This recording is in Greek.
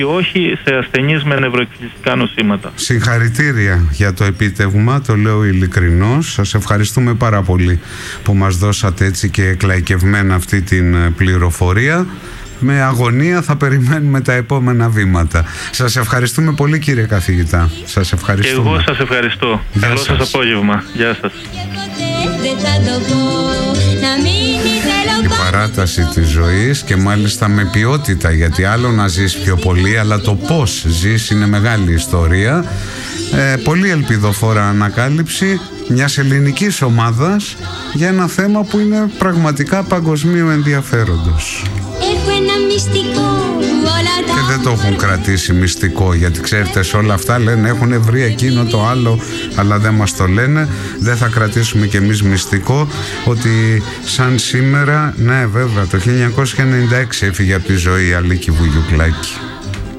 και όχι σε ασθενείς με νευροεκφυλιστικά νοσήματα. Συγχαρητήρια για το επίτευγμα, το λέω ειλικρινώς. Σας ευχαριστούμε πάρα πολύ που μας δώσατε έτσι και εκλαϊκευμένα αυτή την πληροφορία. Με αγωνία θα περιμένουμε τα επόμενα βήματα. Σας ευχαριστούμε πολύ, κύριε καθηγητά. Σας ευχαριστούμε. Και εγώ σας ευχαριστώ. Καλό σας απόγευμα. Γεια σας. Η παράταση της ζωής, και μάλιστα με ποιότητα, γιατί άλλο να ζεις πιο πολύ, αλλά το πώς ζεις είναι μεγάλη ιστορία. Πολύ ελπιδοφόρα ανακάλυψη μιας ελληνικής ομάδας για ένα θέμα που είναι πραγματικά παγκοσμίου ενδιαφέροντος. Και δεν το έχουν κρατήσει μυστικό, γιατί ξέρετε, σε όλα αυτά λένε έχουν βρει εκείνο το άλλο, αλλά δεν μας το λένε. Δεν θα κρατήσουμε κι εμείς μυστικό ότι σαν σήμερα, ναι βέβαια, το 1996 έφυγε από τη ζωή η Αλίκη Βουγιουκλάκη.